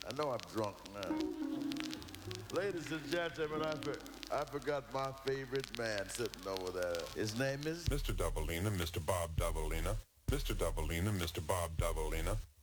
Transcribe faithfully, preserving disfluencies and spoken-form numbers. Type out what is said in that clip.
I know I'm drunk now. Ladies and gentlemen, I, for, I forgot my favorite man sitting over there. His name is Mister Doubleina, Mister Bob Doubleina. Mister Doubleina, Mister Bob Doubleina.